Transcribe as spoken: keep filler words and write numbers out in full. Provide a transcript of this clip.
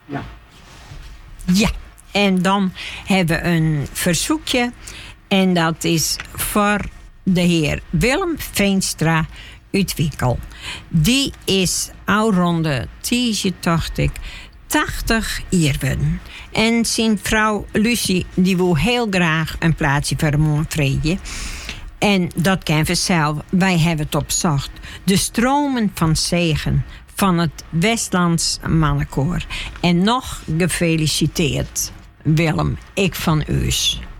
Ja. Ja, en dan hebben we een verzoekje. En dat is voor de heer Willem Veenstra uit Wikkel. Die is al rond de tientje, dacht ik, tachtig jaar. En zijn vrouw Lucie, die wil heel graag een plaatsje voor hem vreden. En dat kennen we zelf. Wij hebben het opgezocht. De stromen van zegen van het Westlands Mannenkoor. En nog gefeliciteerd, Willem, ik van U's.